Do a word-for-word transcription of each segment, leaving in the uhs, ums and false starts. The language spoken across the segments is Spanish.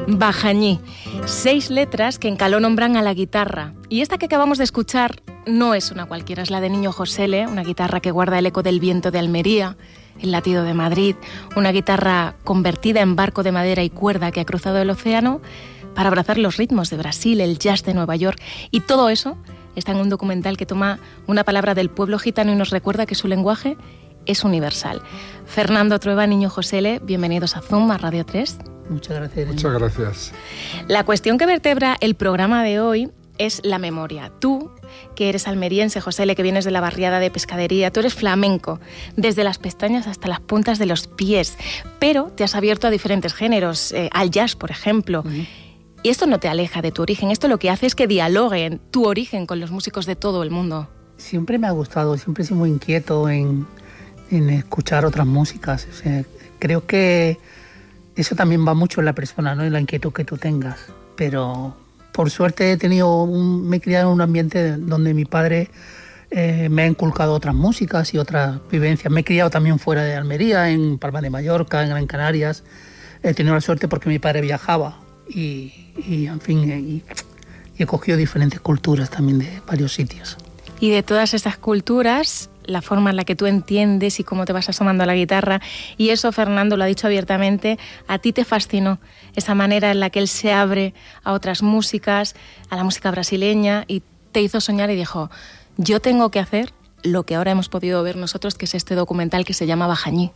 Bajañí, seis letras que en caló nombran a la guitarra. Y esta que acabamos de escuchar no es una cualquiera, es la de Niño Josele, una guitarra que guarda el eco del viento de Almería, el latido de Madrid, una guitarra convertida en barco de madera y cuerda que ha cruzado el océano para abrazar los ritmos de Brasil, el jazz de Nueva York. Y todo eso está en un documental que toma una palabra del pueblo gitano y nos recuerda que su lenguaje es universal. Fernando Trueba, Niño Josele, bienvenidos a Zoom, a Radio tres. Muchas gracias. Muchas gracias. La cuestión que vertebra el programa de hoy es la memoria. Tú, que eres almeriense, Josele, que vienes de la barriada de Pescadería, tú eres flamenco, desde las pestañas hasta las puntas de los pies, pero te has abierto a diferentes géneros, eh, al jazz, por ejemplo. Uh-huh. Y esto no te aleja de tu origen, esto lo que hace es que dialoguen tu origen con los músicos de todo el mundo. Siempre me ha gustado, siempre he sido muy inquieto en, en escuchar otras músicas. O sea, creo que eso también va mucho en la persona, ¿no? En la inquietud que tú tengas. Pero por suerte he tenido un, me he criado en un ambiente donde mi padre eh, me ha inculcado otras músicas y otras vivencias. Me he criado también fuera de Almería, en Palma de Mallorca, en Gran Canarias. He tenido la suerte porque mi padre viajaba y, y en fin, y, y he cogido diferentes culturas también de varios sitios. Y de todas esas culturas, la forma en la que tú entiendes y cómo te vas asomando a la guitarra, y eso Fernando lo ha dicho abiertamente, a ti te fascinó esa manera en la que él se abre a otras músicas, a la música brasileña, y te hizo soñar y dijo, yo tengo que hacer lo que ahora hemos podido ver nosotros, que es este documental que se llama Bajañí.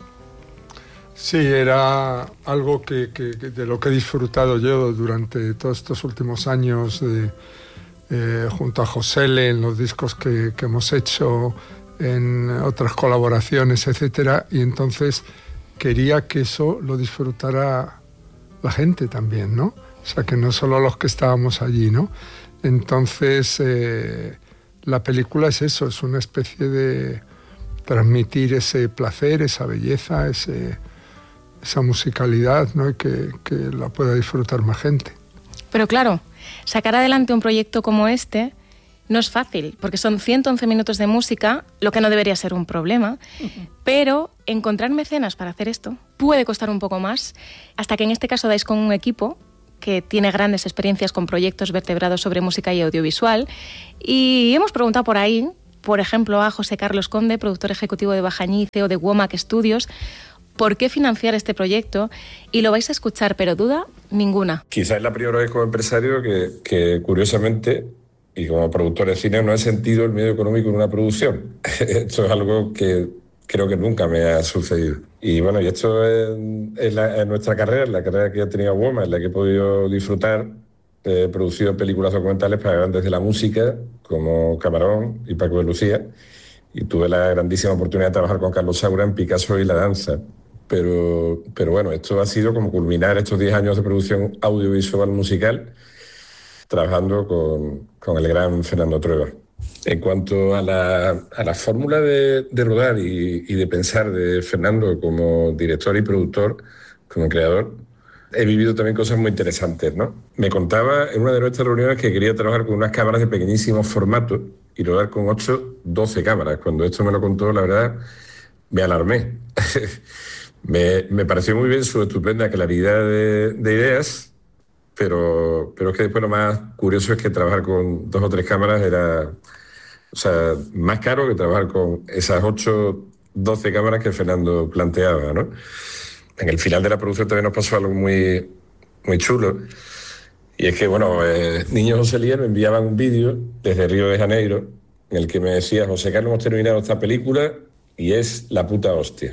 Sí, era algo que, que, de lo que he disfrutado yo durante todos estos últimos años, de, eh, junto a Josele, en los discos que, que hemos hecho, en otras colaboraciones, etcétera, y entonces quería que eso lo disfrutara la gente también, ¿no? O sea, que no solo los que estábamos allí, ¿no? Entonces, eh, la película es eso, es una especie de transmitir ese placer, esa belleza, ese, esa musicalidad, ¿no? Y que, que la pueda disfrutar más gente. Pero claro, sacar adelante un proyecto como este no es fácil, porque son ciento once minutos de música, lo que no debería ser un problema, uh-huh. Pero encontrar mecenas para hacer esto puede costar un poco más, hasta que en este caso dais con un equipo que tiene grandes experiencias con proyectos vertebrados sobre música y audiovisual, y hemos preguntado por ahí, por ejemplo, a José Carlos Conde, productor ejecutivo de Bajañí, C E O de Womack Studios, ¿por qué financiar este proyecto? Y lo vais a escuchar, pero duda ninguna. Quizás es la primera vez como empresario que, que curiosamente, y como productor de cine, no he sentido el miedo económico en una producción. Esto es algo que creo que nunca me ha sucedido. Y bueno, y esto es, es, la, es nuestra carrera, la carrera que ha tenido Womack, en la que he podido disfrutar. He producido películas documentales para grandes de la música, como Camarón y Paco de Lucía, y tuve la grandísima oportunidad de trabajar con Carlos Saura en Picasso y La Danza. Pero, pero bueno, esto ha sido como culminar estos diez años de producción audiovisual musical, trabajando con, con el gran Fernando Trueba. En cuanto a la, a la fórmula de, de rodar y, y de pensar de Fernando como director y productor, como creador, he vivido también cosas muy interesantes, ¿no? Me contaba en una de nuestras reuniones que quería trabajar con unas cámaras de pequeñísimos formatos y rodar con ocho, doce cámaras. Cuando esto me lo contó, la verdad, me alarmé. me, me pareció muy bien su estupenda claridad de, de ideas, Pero, pero es que después lo más curioso es que trabajar con dos o tres cámaras era, o sea, más caro que trabajar con esas ocho, doce cámaras que Fernando planteaba, ¿no? En el final de la producción también nos pasó algo muy, muy chulo, y es que, bueno, eh, Niño Josele me enviaban un vídeo desde Río de Janeiro en el que me decía, José Carlos, hemos terminado esta película y es la puta hostia.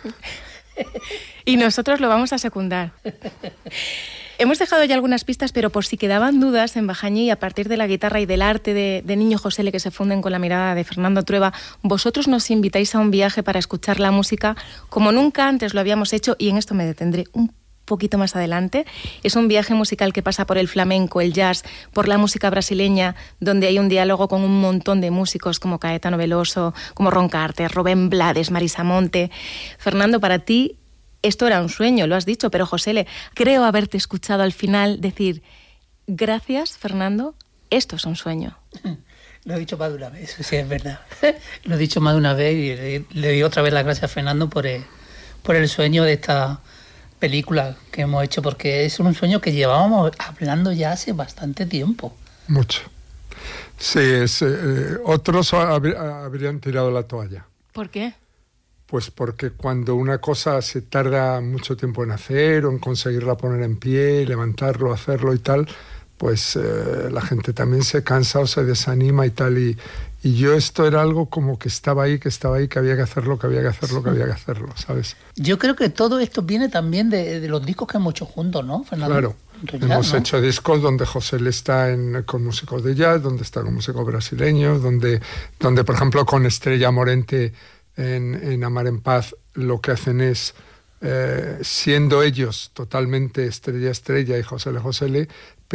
Y nosotros lo vamos a secundar. Hemos dejado ya algunas pistas, pero por si quedaban dudas, en Bajañí, a partir de la guitarra y del arte de, de Niño Josele que se funden con la mirada de Fernando Trueba, vosotros nos invitáis a un viaje para escuchar la música como nunca antes lo habíamos hecho, y en esto me detendré un poquito más adelante. Es un viaje musical que pasa por el flamenco, el jazz, por la música brasileña, donde hay un diálogo con un montón de músicos como Caetano Veloso, como Ron Carter, Rubén Blades, Marisa Monte. Fernando, para ti esto era un sueño, lo has dicho, pero Josele, creo haberte escuchado al final decir, gracias, Fernando, esto es un sueño. Lo he dicho más de una vez, sí, es verdad. Lo he dicho más de una vez y le, le doy otra vez las gracias a Fernando por el, por el sueño de esta, película que hemos hecho, porque es un sueño que llevábamos hablando ya hace bastante tiempo. Mucho. Sí, es, eh, otros habr- habrían tirado la toalla. ¿Por qué? Pues porque cuando una cosa se tarda mucho tiempo en hacer o en conseguirla poner en pie, levantarlo, hacerlo y tal, pues eh, la gente también se cansa o se desanima y tal. Y, y yo esto era algo como que estaba ahí, que estaba ahí, que había que hacerlo, que había que hacerlo, que había que hacerlo, ¿sabes? Yo creo que todo esto viene también de, de los discos que hemos hecho juntos, ¿no, Fernando? Claro. Jazz, Hemos ¿no? hecho discos donde José le está en, con músicos de jazz, donde está con músicos brasileños, donde, donde por ejemplo, con Estrella Morente en, en Amar en Paz, lo que hacen es, eh, siendo ellos totalmente Estrella Estrella y José Le José Le,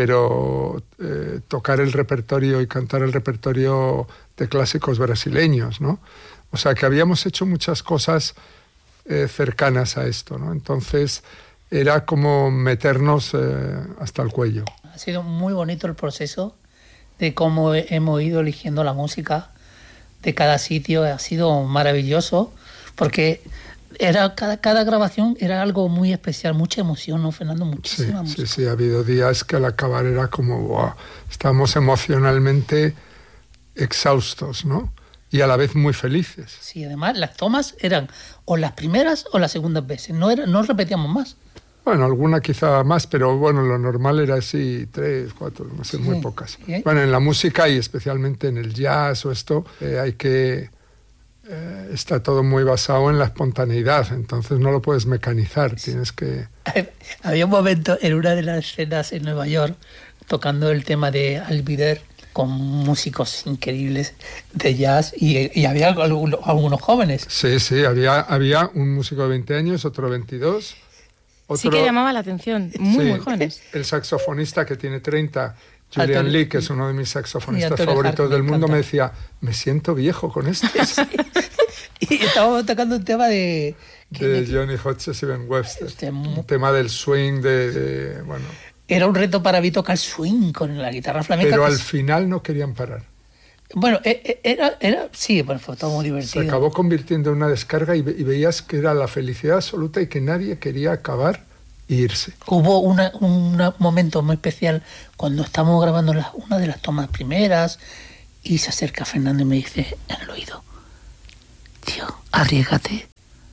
pero eh, tocar el repertorio y cantar el repertorio de clásicos brasileños, ¿no? O sea, que habíamos hecho muchas cosas eh, cercanas a esto, ¿no? Entonces era como meternos eh, hasta el cuello. Ha sido muy bonito el proceso de cómo hemos ido eligiendo la música de cada sitio. Ha sido maravilloso porque era cada, cada grabación era algo muy especial, mucha emoción, ¿no, Fernando? Muchísima sí, música. Sí, sí, ha habido días que al acabar era como, wow, estamos emocionalmente exhaustos, ¿no? Y a la vez muy felices. Sí, además las tomas eran o las primeras o las segundas veces, no, era, no repetíamos más. Bueno, alguna quizá más, pero bueno, lo normal era así, tres, cuatro, no sé, sí, muy pocas. ¿Sí? Bueno, en la música y especialmente en el jazz o esto, eh, hay que... Eh, está todo muy basado en la espontaneidad, entonces no lo puedes mecanizar, tienes que... Había un momento en una de las escenas en Nueva York, tocando el tema de Alvider, con músicos increíbles de jazz, y, y había algunos, algunos jóvenes. Sí, sí, había, había un músico de veinte años, otro veintidós... Otro, sí que llamaba la atención, muy, sí, muy jóvenes. El saxofonista que tiene treinta, Julian Antonio, Lee, que es uno de mis saxofonistas favoritos Harkin, del mundo, me decía, me siento viejo con esto. Sí. Y estábamos tocando un tema de... De me... Johnny Hodges y Ben Webster, este, un tema del swing, de, de... bueno... Era un reto para mí tocar swing con la guitarra flamenca. Pero al es... final no querían parar. Bueno, era, era sí, bueno, fue todo muy divertido. Se acabó convirtiendo en una descarga y, ve, y veías que era la felicidad absoluta y que nadie quería acabar e irse. Hubo una, un momento muy especial cuando estábamos grabando la, una de las tomas primeras y se acerca Fernando y me dice en el oído, tío, arriésgate,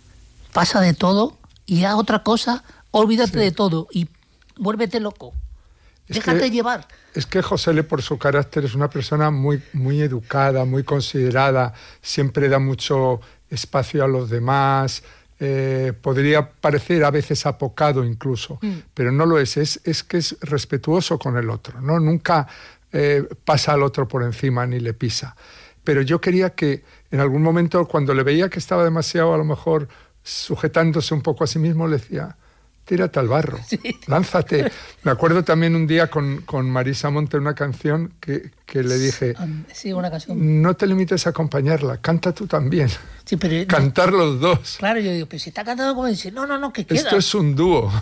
pasa de todo y haz otra cosa, olvídate sí. de todo y vuélvete loco. Es Déjate que, llevar. Es que José Le, por su carácter, es una persona muy, muy educada, muy considerada, siempre da mucho espacio a los demás, eh, podría parecer a veces apocado incluso, mm. pero no lo es. es, es que es respetuoso con el otro, ¿no? Nunca eh, pasa al otro por encima ni le pisa. Pero yo quería que en algún momento, cuando le veía que estaba demasiado, a lo mejor, sujetándose un poco a sí mismo, le decía... tírate al barro, sí. lánzate. Me acuerdo también un día con, con Marisa Monte una canción que, que le dije, sí, una canción. No te limites a acompañarla, canta tú también. Sí, pero cantar no, los dos. Claro, yo digo, pero si está cantando como dice, no, no, no, que queda. Esto es un dúo.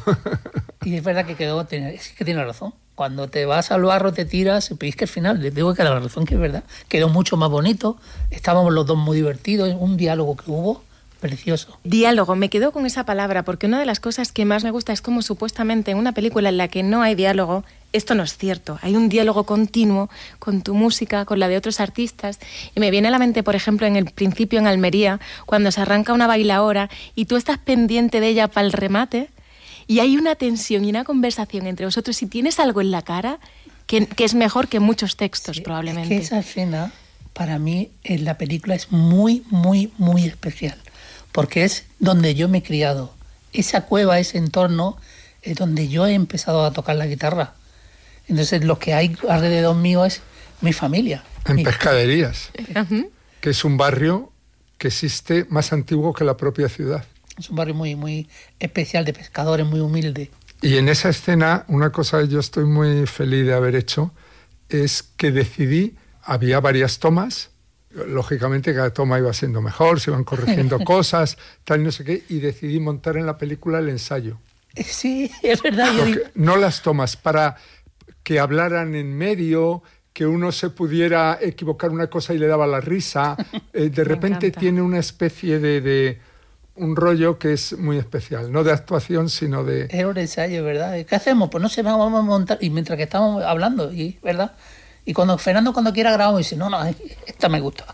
Y es verdad que quedó, es que tiene razón. Cuando te vas al barro, te tiras, pero es que al final, le digo que la razón que es verdad, quedó mucho más bonito, estábamos los dos muy divertidos, un diálogo que hubo, precioso. Diálogo, me quedo con esa palabra porque una de las cosas que más me gusta es como supuestamente en una película en la que no hay diálogo, esto no es cierto, hay un diálogo continuo con tu música, con la de otros artistas, y me viene a la mente, por ejemplo, en el principio en Almería, cuando se arranca una bailaora y tú estás pendiente de ella para el remate y hay una tensión y una conversación entre vosotros y tienes algo en la cara que, que es mejor que muchos textos, sí, probablemente. Es que esa escena, para mí, en la película es muy, muy, muy especial. Porque es donde yo me he criado. Esa cueva, ese entorno, es donde yo he empezado a tocar la guitarra. Entonces, lo que hay alrededor mío es mi familia. En mi... Pescaderías, que es un barrio que existe más antiguo que la propia ciudad. Es un barrio muy, muy especial, de pescadores, muy humilde. Y en esa escena, una cosa que yo estoy muy feliz de haber hecho, es que decidí, había varias tomas, lógicamente cada toma iba siendo mejor, se iban corrigiendo cosas, tal y no sé qué, y decidí montar en la película el ensayo. Sí, es verdad. Yo digo... No las tomas, para que hablaran en medio, que uno se pudiera equivocar una cosa y le daba la risa. Eh, de repente tiene una especie de, de un rollo que es muy especial, no de actuación, sino de... Era un ensayo, ¿verdad? ¿Qué hacemos? Pues no sé, vamos a montar. Y mientras que estamos hablando, y ¿verdad? Y cuando Fernando cuando quiera grabamos dice, no, no, esta me gusta.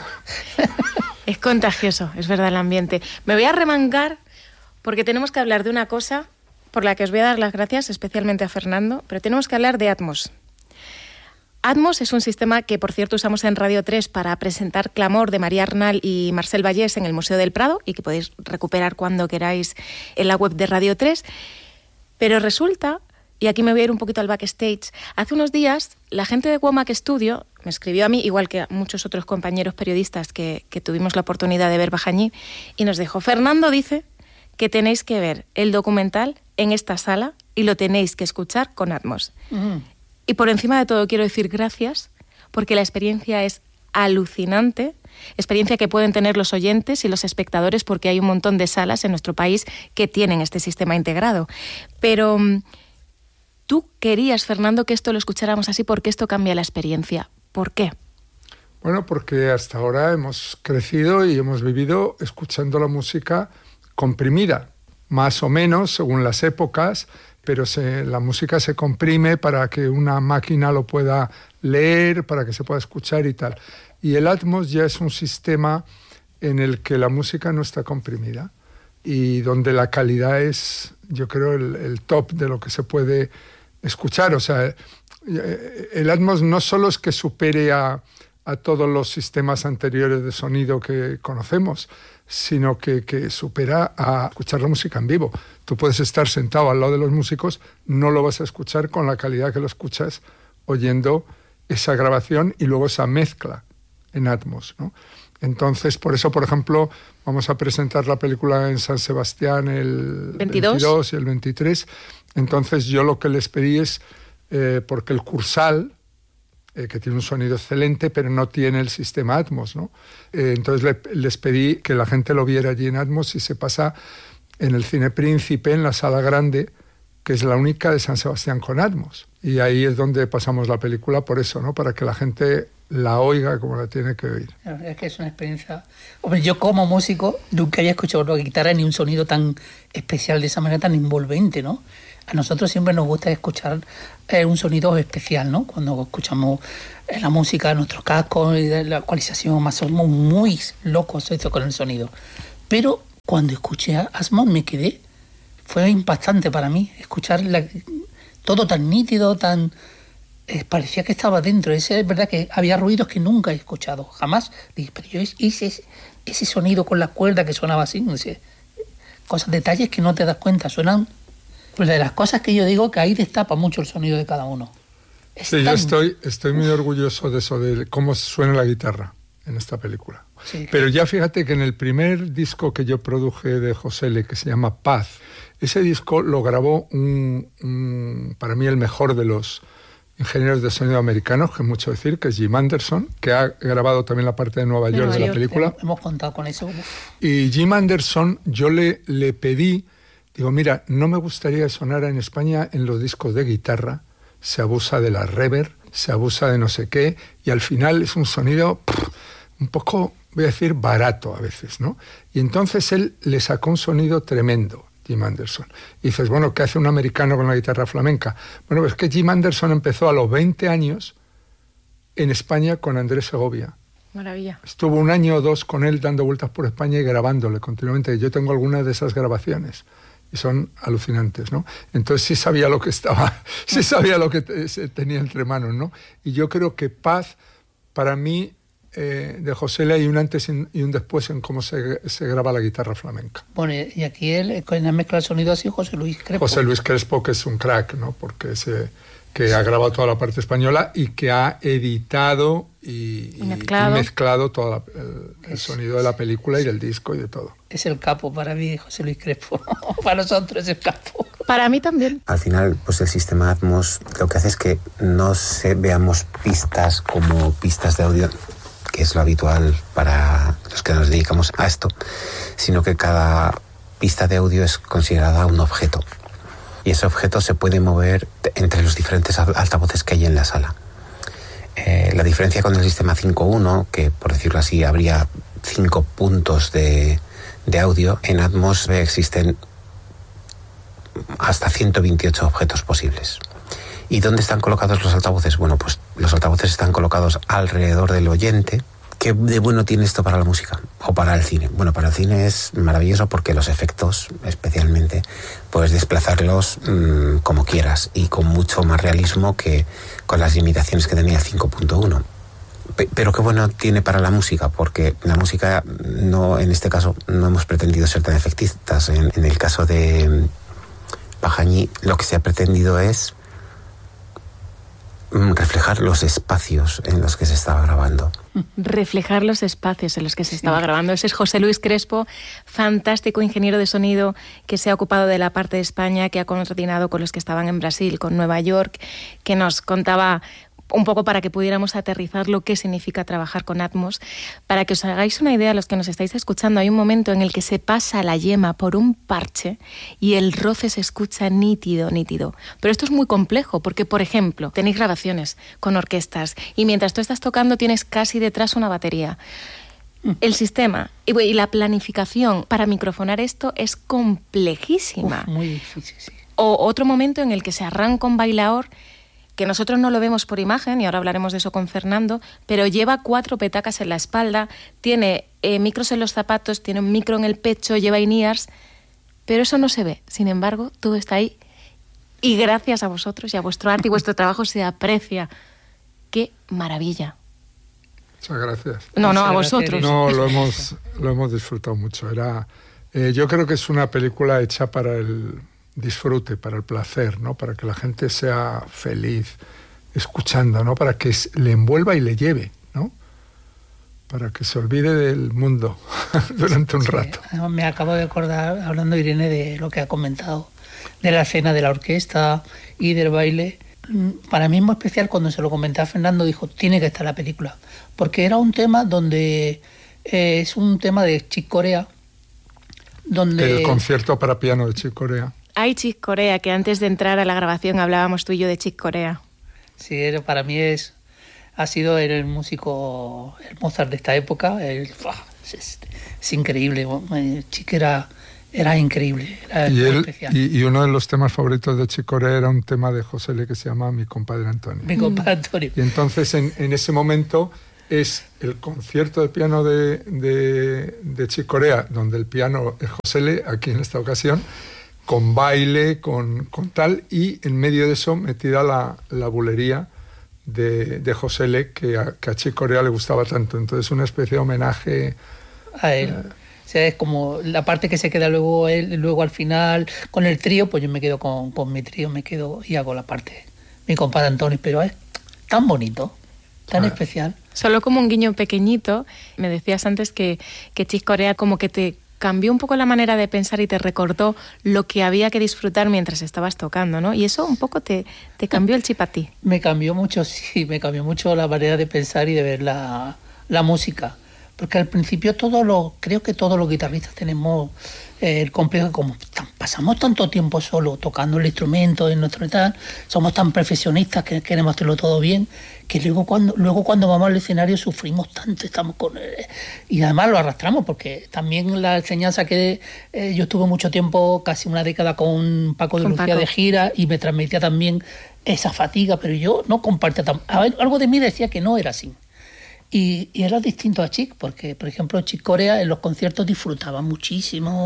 Es contagioso, es verdad, el ambiente. Me voy a remangar porque tenemos que hablar de una cosa por la que os voy a dar las gracias, especialmente a Fernando, pero tenemos que hablar de Atmos. Atmos es un sistema que, por cierto, usamos en Radio tres para presentar Clamor de María Arnal y Marcel Vallés en el Museo del Prado y que podéis recuperar cuando queráis en la web de Radio tres. Pero resulta, y aquí me voy a ir un poquito al backstage, hace unos días la gente de Womack Studio me escribió a mí, igual que a muchos otros compañeros periodistas que, que tuvimos la oportunidad de ver Bajañí, y nos dijo, Fernando dice que tenéis que ver el documental en esta sala y lo tenéis que escuchar con Atmos. Uh-huh. Y por encima de todo quiero decir gracias, porque la experiencia es alucinante, experiencia que pueden tener los oyentes y los espectadores, porque hay un montón de salas en nuestro país que tienen este sistema integrado. Pero tú querías, Fernando, que esto lo escucháramos así porque esto cambia la experiencia. ¿Por qué? Bueno, porque hasta ahora hemos crecido y hemos vivido escuchando la música comprimida, más o menos según las épocas, pero se, la música se comprime para que una máquina lo pueda leer, para que se pueda escuchar y tal. Y el Atmos ya es un sistema en el que la música no está comprimida y donde la calidad es, yo creo, el, el top de lo que se puede escuchar. O sea, el Atmos no solo es que supere a, a todos los sistemas anteriores de sonido que conocemos, sino que, que supera a escuchar la música en vivo. Tú puedes estar sentado al lado de los músicos, no lo vas a escuchar con la calidad que lo escuchas oyendo esa grabación y luego esa mezcla en Atmos, ¿no? Entonces, por eso, por ejemplo, vamos a presentar la película en San Sebastián el veintidós, veintidós y el veintitrés. Entonces, yo lo que les pedí es, eh, porque el Cursal, Eh, que tiene un sonido excelente, pero no tiene el sistema Atmos, ¿no? Eh, entonces le, les pedí que la gente lo viera allí en Atmos y se pasa en el Cine Príncipe, en la sala grande, que es la única de San Sebastián con Atmos. Y ahí es donde pasamos la película por eso, ¿no? Para que la gente la oiga como la tiene que oír. Es que es una experiencia... Hombre, yo como músico nunca había escuchado la guitarra ni un sonido tan especial, de esa manera tan envolvente, ¿no? A nosotros siempre nos gusta escuchar eh, un sonido especial, ¿no? Cuando escuchamos eh, la música, nuestros cascos, y la ecualización, más somos muy locos eso con el sonido. Pero cuando escuché a Atmos me quedé, fue impactante para mí, escuchar la, todo tan nítido, tan... Eh, parecía que estaba dentro. Es verdad que había ruidos que nunca he escuchado, jamás. Dije, pero yo hice ese, ese sonido con la cuerda que sonaba así, no sé, cosas, detalles que no te das cuenta, suenan... Pues de las cosas que yo digo, que ahí destapa mucho el sonido de cada uno. Es sí, tan... yo estoy, estoy muy orgulloso de eso, de cómo suena la guitarra en esta película. Sí, pero ya fíjate que en el primer disco que yo produje de José L., que se llama Paz, ese disco lo grabó un, un, para mí el mejor de los ingenieros de sonido americanos, que es mucho decir, que es Jim Anderson, que ha grabado también la parte de Nueva York de, Nueva de la película. York, hemos contado con eso. Uf. Y Jim Anderson, yo le, le pedí, digo, mira, no me gustaría que sonara en España en los discos de guitarra, se abusa de la reverb, se abusa de no sé qué, y al final es un sonido pff, un poco, voy a decir, barato a veces, ¿no? Y entonces él le sacó un sonido tremendo, Jim Anderson. Y dices, bueno, ¿qué hace un americano con la guitarra flamenca? Bueno, pues que Jim Anderson empezó a los veinte años en España con Andrés Segovia. Maravilla. Estuvo un año o dos con él dando vueltas por España y grabándole continuamente. Yo tengo algunas de esas grabaciones. Y son alucinantes, ¿no? Entonces sí sabía lo que estaba, sí sabía lo que te, se tenía entre manos, ¿no? Y yo creo que Paz, para mí, eh, de José L. hay un antes y un después en cómo se, se graba la guitarra flamenca. Bueno, y aquí él, con la mezcla de sonido así, José Luis Crespo. José Luis Crespo, que es un crack, ¿no? Porque se, que ha grabado toda la parte española y que ha editado y, y, mezclado. y mezclado todo la, el, el sonido de la película y del disco y de todo. Es el capo para mí, José Luis Crespo. Para nosotros es el capo. Para mí también. Al final, pues el sistema Atmos lo que hace es que no se veamos pistas como pistas de audio, que es lo habitual para los que nos dedicamos a esto, sino que cada pista de audio es considerada un objeto. Y ese objeto se puede mover entre los diferentes altavoces que hay en la sala. Eh, la diferencia con el sistema cinco uno, que por decirlo así habría cinco puntos de, de audio, en Atmos existen hasta ciento veintiocho objetos posibles. ¿Y dónde están colocados los altavoces? Bueno, pues los altavoces están colocados alrededor del oyente. ¿Qué de bueno tiene esto para la música o para el cine? Bueno, para el cine es maravilloso porque los efectos, especialmente, puedes desplazarlos mmm, como quieras y con mucho más realismo que con las limitaciones que tenía el cinco punto uno. Pero qué bueno tiene para la música, porque la música, no, en este caso, no hemos pretendido ser tan efectistas. En, en el caso de Pajañí, lo que se ha pretendido es reflejar los espacios en los que se estaba grabando. Reflejar los espacios en los que se estaba sí. grabando. Ese es José Luis Crespo, fantástico ingeniero de sonido que se ha ocupado de la parte de España, que ha coordinado con los que estaban en Brasil, con Nueva York, que nos contaba un poco para que pudiéramos aterrizar lo que significa trabajar con Atmos. Para que os hagáis una idea, los que nos estáis escuchando, hay un momento en el que se pasa la yema por un parche y el roce se escucha nítido, nítido. Pero esto es muy complejo porque, por ejemplo, tenéis grabaciones con orquestas y mientras tú estás tocando tienes casi detrás una batería. El sistema y la planificación para microfonar esto es complejísima. Uf, muy difícil, sí. O otro momento en el que se arranca un bailaor que nosotros no lo vemos por imagen, y ahora hablaremos de eso con Fernando, pero lleva cuatro petacas en la espalda, tiene eh, micros en los zapatos, tiene un micro en el pecho, lleva in-ears, pero eso no se ve. Sin embargo, todo está ahí y gracias a vosotros y a vuestro arte y vuestro trabajo se aprecia. ¡Qué maravilla! Muchas gracias. No, no, a vosotros. No, lo hemos, lo hemos disfrutado mucho. Era, eh, yo creo que es una película hecha para el disfrute, para el placer, ¿no? Para que la gente sea feliz escuchando, ¿no? Para que le envuelva y le lleve, ¿no? Para que se olvide del mundo durante un sí, rato. Me acabo de acordar, hablando Irene, de lo que ha comentado, de la escena de la orquesta y del baile. Para mí es muy especial cuando se lo comenté a Fernando, dijo, tiene que estar la película, porque era un tema donde eh, es un tema de Chick Corea, donde... El concierto para piano de Chick Corea. Ay, Chick Corea, que antes de entrar a la grabación hablábamos tú y yo de Chick Corea. Sí, para mí es ha sido el músico, el Mozart de esta época. El, es, es increíble, Chick era, era increíble, era y, él, especial. Y, y uno de los temas favoritos de Chick Corea era un tema de José Le que se llama Mi compadre Antonio. Mi compadre Antonio. Y entonces en, en ese momento es el concierto de piano de, de, de Chick Corea, donde el piano es José Le, aquí en esta ocasión, con baile, con, con tal, y en medio de eso metida la, la bulería de, de José Le, que a, que a Chick Corea le gustaba tanto. Entonces una especie de homenaje a él. Eh, o sea, es como la parte que se queda luego él, luego al final, con el trío, pues yo me quedo con, con mi trío, me quedo y hago la parte, mi compadre Antonio, pero es tan bonito, tan ah. especial. Solo como un guiño pequeñito, me decías antes que, que Chick Corea como que te cambió un poco la manera de pensar y te recordó lo que había que disfrutar mientras estabas tocando, ¿no? Y eso un poco te, te cambió el chip a ti. Me cambió mucho, sí, me cambió mucho la manera de pensar y de ver la, la música. Porque al principio todos los, creo que todos los guitarristas tenemos eh, el complejo de como tan, pasamos tanto tiempo solo tocando el instrumento en nuestro tal, somos tan perfeccionistas que queremos hacerlo todo bien, que luego cuando luego cuando vamos al escenario sufrimos tanto, estamos con eh, y además lo arrastramos porque también la enseñanza que eh, yo estuve mucho tiempo, casi una década con Paco de con Lucía Paco. de gira y me transmitía también esa fatiga, pero yo no compartía tan, a ver, algo de mí decía que no era así. Y, y era distinto a Chick, porque, por ejemplo, Chick Corea en los conciertos disfrutaba muchísimo,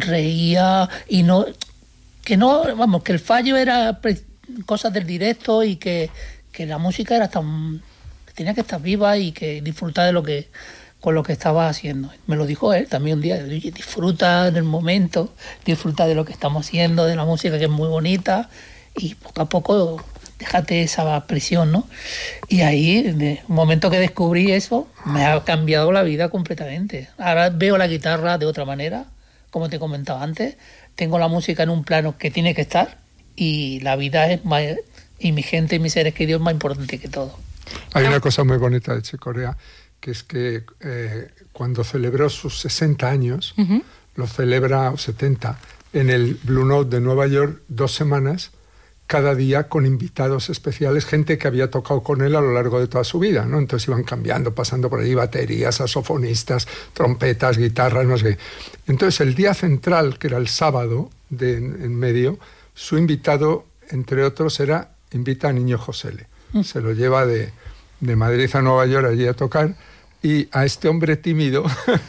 reía y no... Que no, vamos, que el fallo era cosas del directo y que, que la música era tan... Que tenía que estar viva y que disfrutar de lo que con lo que estaba haciendo. Me lo dijo él también un día, disfruta del momento, disfruta de lo que estamos haciendo, de la música que es muy bonita y poco a poco... déjate esa presión, ¿no? Y ahí, en el momento que descubrí eso, me ha cambiado la vida completamente. Ahora veo la guitarra de otra manera, como te comentaba antes, tengo la música en un plano que tiene que estar y la vida es más, y mi gente y mis seres queridos es más importante que todo. Hay una cosa muy bonita de Chick Corea, que es que eh, cuando celebró sus sesenta años, uh-huh. lo celebra, o setenta, en el Blue Note de Nueva York, dos semanas, cada día con invitados especiales, gente que había tocado con él a lo largo de toda su vida, ¿no? Entonces iban cambiando, pasando por ahí baterías, saxofonistas, trompetas, guitarras, no sé qué. Entonces el día central, que era el sábado de en, en medio, su invitado, entre otros, era invita a Niño Josele. Mm. Se lo lleva de, de Madrid a Nueva York allí a tocar, y a este hombre tímido,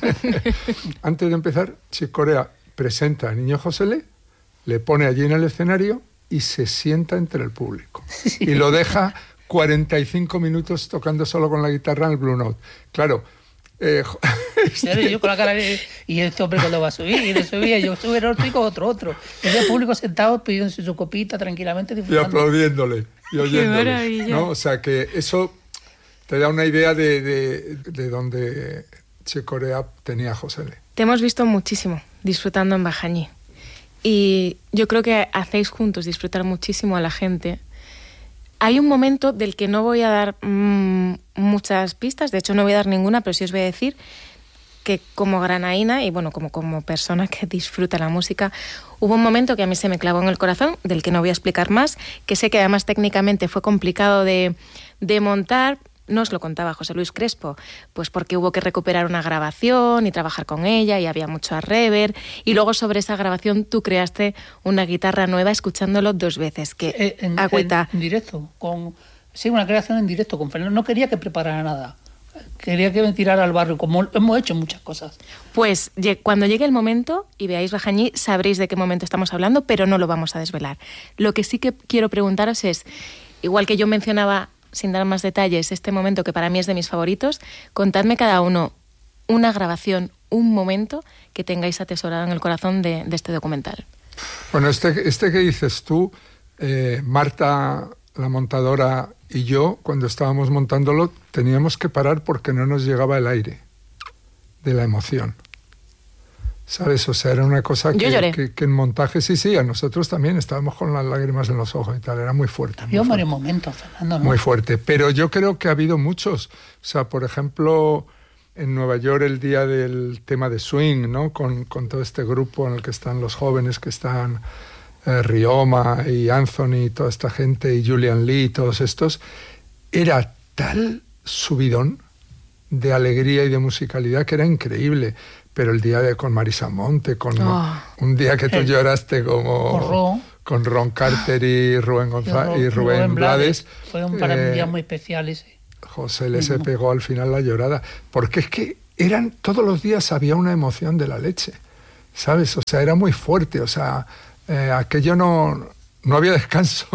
antes de empezar, Chick Corea presenta a Niño Josele, le pone allí en el escenario y se sienta entre el público. Sí. Y lo deja cuarenta y cinco minutos tocando solo con la guitarra en el Blue Note. Claro. Eh, este... yo con la cara de... Y este hombre cuando va a subir, y le subía, yo subí el otro y con otro, otro. Y el público sentado pidiéndose su copita tranquilamente. Y aplaudiéndole y oyéndole. ¡Qué maravilla! ¿No? O sea que eso te da una idea de, de, de dónde Chick Corea tenía a Josele. Te hemos visto muchísimo disfrutando en Bajañí. Y yo creo que hacéis juntos disfrutar muchísimo a la gente. Hay un momento del que no voy a dar mmm, muchas pistas, de hecho no voy a dar ninguna, pero sí os voy a decir que como granaína y bueno, como, como persona que disfruta la música, hubo un momento que a mí se me clavó en el corazón, del que no voy a explicar más, que sé que además técnicamente fue complicado de, de montar. Nos lo contaba José Luis Crespo, pues porque hubo que recuperar una grabación y trabajar con ella y había mucho reverb, y luego sobre esa grabación tú creaste una guitarra nueva escuchándolo dos veces, que eh, en, agüita. En, en directo, con sí, una creación en directo con Fernando. No quería que preparara nada, quería que me tirara al barrio, como hemos hecho muchas cosas. Pues cuando llegue el momento y veáis Bajañí, sabréis de qué momento estamos hablando, pero no lo vamos a desvelar. Lo que sí que quiero preguntaros es, igual que yo mencionaba, sin dar más detalles, este momento que para mí es de mis favoritos, contadme cada uno una grabación, un momento que tengáis atesorado en el corazón de, de este documental. Bueno, este, este que dices tú, eh, Marta, la montadora, y yo, cuando estábamos montándolo, teníamos que parar porque no nos llegaba el aire de la emoción. ¿Sabes? O sea, era una cosa que, que, que en montaje, sí, sí, a nosotros también estábamos con las lágrimas en los ojos y tal, era muy fuerte. Había varios momentos, Fernando, ¿no? Muy fuerte, pero yo creo que ha habido muchos. O sea, por ejemplo, en Nueva York el día del tema de swing, ¿no? Con, con todo este grupo en el que están los jóvenes, que están eh, Rioma y Anthony y toda esta gente, y Julian Lee y todos estos, era tal subidón de alegría y de musicalidad que era increíble. Pero el día de con Marisa Monte, con oh. un día que tú el, lloraste como Ron, con Ron Carter y Rubén González y, y Rubén, Rubén Blades. Blades. Fue un para eh, un día muy especial ese. José le se pegó al final la llorada, porque es que eran todos los días había una emoción de la leche, ¿sabes? O sea, era muy fuerte, o sea, eh, aquello no, no había descanso.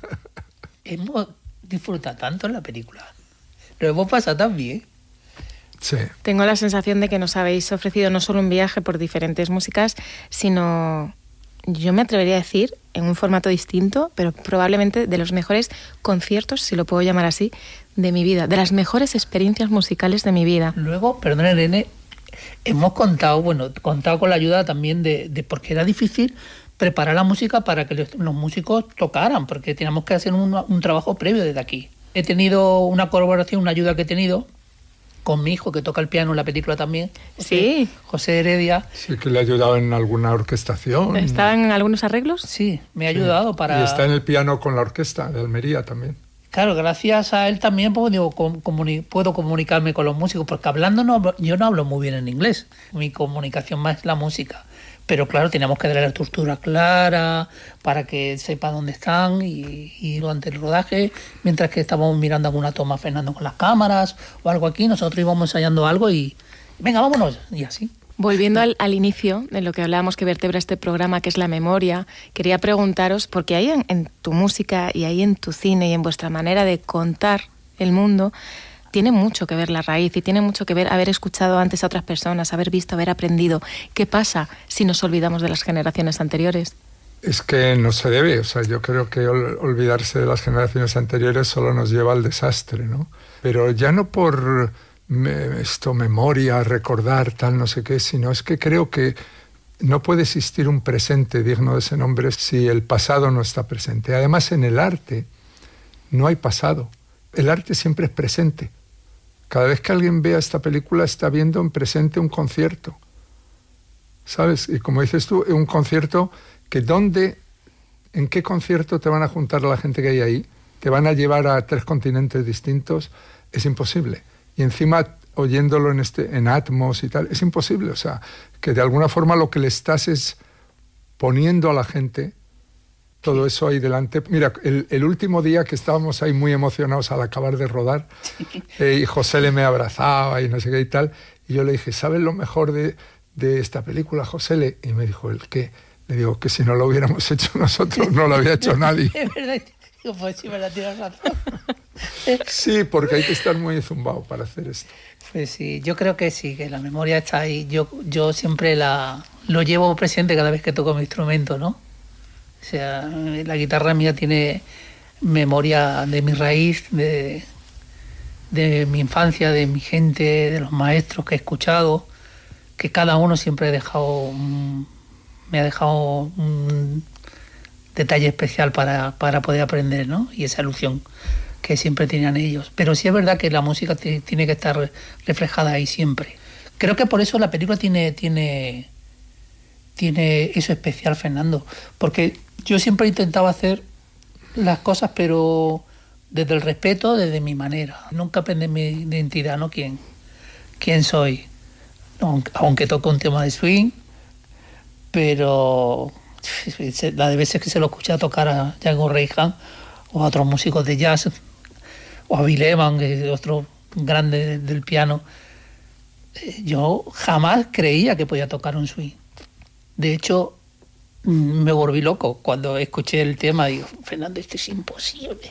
Hemos disfrutado tanto en la película, lo hemos pasado tan bien. Sí. Tengo la sensación de que nos habéis ofrecido no solo un viaje por diferentes músicas, sino, yo me atrevería a decir, en un formato distinto, pero probablemente de los mejores conciertos, si lo puedo llamar así, de mi vida, de las mejores experiencias musicales de mi vida. Luego, perdón, Irene, hemos contado, bueno, contado con la ayuda también de, de porque era difícil preparar la música para que los, los músicos tocaran, porque teníamos que hacer un, un trabajo previo desde aquí. He tenido una colaboración, una ayuda que he tenido con mi hijo, que toca el piano en la película también. Sí. José Heredia. Sí, que le ha ayudado en alguna orquestación. ¿Está en algunos arreglos? Sí, me ha ayudado sí. para... Y está en el piano con la orquesta de Almería también. Claro, gracias a él también pues, digo, comuni- puedo comunicarme con los músicos, porque hablando no, yo no hablo muy bien en inglés. Mi comunicación más es la música. Pero claro, teníamos que darle la estructura clara para que sepa dónde están y, y durante el rodaje, mientras que estábamos mirando alguna toma Fernando con las cámaras o algo aquí, nosotros íbamos ensayando algo y venga, vámonos, y así. Volviendo al, al inicio de lo que hablábamos que vertebra este programa, que es la memoria, quería preguntaros, porque ahí en, en tu música y ahí en tu cine y en vuestra manera de contar el mundo, tiene mucho que ver la raíz y tiene mucho que ver haber escuchado antes a otras personas, haber visto, haber aprendido. ¿Qué pasa si nos olvidamos de las generaciones anteriores? Es que no se debe, o sea, yo creo que ol- olvidarse de las generaciones anteriores solo nos lleva al desastre, ¿no? Pero ya no por me, esto, memoria, recordar, tal, no sé qué, sino es que creo que no puede existir un presente digno de ese nombre si el pasado no está presente. Además, en el arte no hay pasado, el arte siempre es presente. Cada vez que alguien vea esta película está viendo en presente un concierto, ¿sabes? Y como dices tú, un concierto que donde ¿en qué concierto te van a juntar la gente que hay ahí? ¿Te van a llevar a tres continentes distintos? Es imposible. Y encima, oyéndolo en, este, en Atmos y tal, es imposible. O sea, que de alguna forma lo que le estás es poniendo a la gente todo eso ahí delante. Mira, el, el último día que estábamos ahí muy emocionados al acabar de rodar, eh, y José le me abrazaba y no sé qué y tal, y yo le dije, ¿sabes lo mejor de, de esta película, José? Le? Y me dijo, ¿el qué? Le digo, que si no lo hubiéramos hecho nosotros, no lo había hecho nadie. Es verdad, digo, pues sí, me la tienes razón. Sí, porque hay que estar muy zumbado para hacer esto. Pues sí, yo creo que sí, que la memoria está ahí. Yo, yo siempre la, lo llevo presente cada vez que toco mi instrumento, ¿no? O sea, la guitarra mía tiene memoria de mi raíz, de, de mi infancia, de mi gente, de los maestros que he escuchado, que cada uno siempre ha dejado, me ha dejado un detalle especial para, para poder aprender, ¿no? Y esa ilusión que siempre tenían ellos. Pero sí es verdad que la música t- tiene que estar reflejada ahí siempre. Creo que por eso la película tiene, tiene, tiene eso especial, Fernando, porque yo siempre he intentado hacer las cosas, pero desde el respeto, desde mi manera. Nunca aprendí mi identidad, ¿no? ¿Quién, quién soy? Aunque toco un tema de swing, pero la de veces que se lo escuché tocar a Django Reinhardt o a otros músicos de jazz, o a Bill Evans, que es otro grande del piano, yo jamás creía que podía tocar un swing. De hecho, me volví loco cuando escuché el tema. Digo, Fernando, esto es imposible.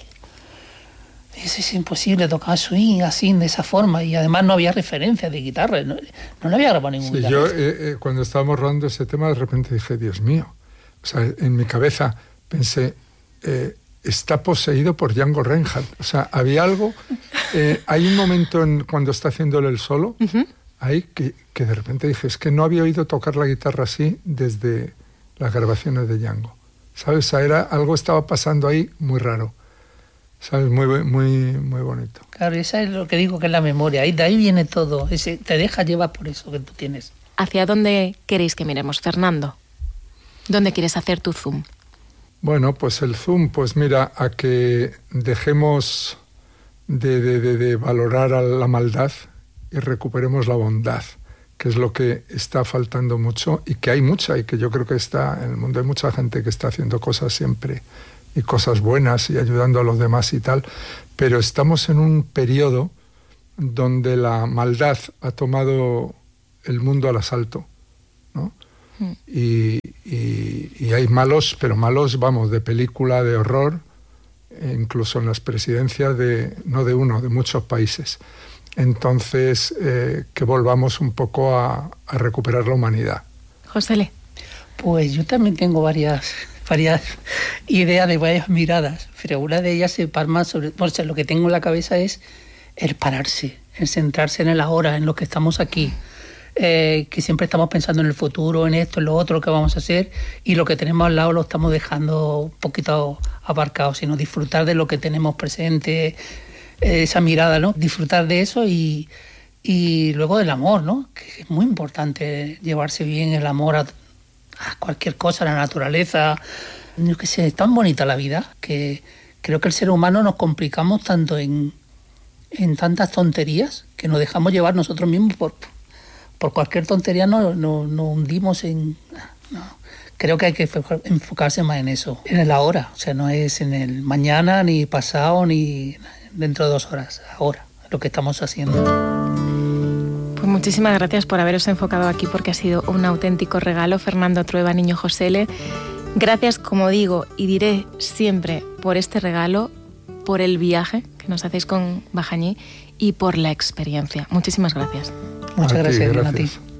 Eso es imposible, tocar swing así, de esa forma. Y además no había referencias de guitarra. No, no le había grabado ningún sí, guitarra. Yo, eh, eh, cuando estábamos rodando ese tema, de repente dije, Dios mío. O sea, en mi cabeza pensé, eh, está poseído por Django Reinhardt. O sea, había algo... Eh, hay un momento en, cuando está haciéndole el solo, uh-huh. ahí que, que de repente dije, es que no había oído tocar la guitarra así desde las grabaciones de Django. ¿Sabes? O sea, era, algo estaba pasando ahí muy raro. ¿Sabes? Muy, muy, muy bonito. Claro, eso es lo que digo, que es la memoria. Ahí, de ahí viene todo. Ese, te deja llevar por eso que tú tienes. ¿Hacia dónde queréis que miremos, Fernando? ¿Dónde quieres hacer tu zoom? Bueno, pues el zoom, pues mira, a que dejemos de, de, de, de valorar a la maldad y recuperemos la bondad, que es lo que está faltando mucho y que hay mucha, y que yo creo que está en el mundo hay mucha gente que está haciendo cosas siempre y cosas buenas y ayudando a los demás y tal, pero estamos en un periodo donde la maldad ha tomado el mundo al asalto, ¿no? Mm. Y, y, y hay malos, pero malos, vamos, de película, de horror, incluso en las presidencias de, no de uno, de muchos países. Entonces, eh, que volvamos un poco a, a recuperar la humanidad. Josele. Pues yo también tengo varias, varias ideas de varias miradas, pero una de ellas se palma sobre... O sea, lo que tengo en la cabeza es el pararse, el centrarse en el ahora, en lo que estamos aquí. Eh, que siempre estamos pensando en el futuro, en esto, en lo otro que vamos a hacer, y lo que tenemos al lado lo estamos dejando un poquito aparcado, sino disfrutar de lo que tenemos presente, eh, esa mirada, ¿no? Disfrutar de eso y, y luego del amor, ¿no? Que es muy importante llevarse bien el amor a, a cualquier cosa, a la naturaleza. Yo qué sé, es tan bonita la vida que creo que el ser humano nos complicamos tanto en, en tantas tonterías que nos dejamos llevar nosotros mismos por... por cualquier tontería no, no, no hundimos en... No. Creo que hay que enfocarse más en eso, en el ahora. O sea, no es en el mañana, ni pasado, ni dentro de dos horas. Ahora, lo que estamos haciendo. Pues muchísimas gracias por haberos enfocado aquí, porque ha sido un auténtico regalo, Fernando Trueba, Niño Josele. Gracias, como digo, y diré siempre, por este regalo, por el viaje que nos hacéis con Bajañí y por la experiencia. Muchísimas gracias. Muchas a gracias, ti, gracias. a ti.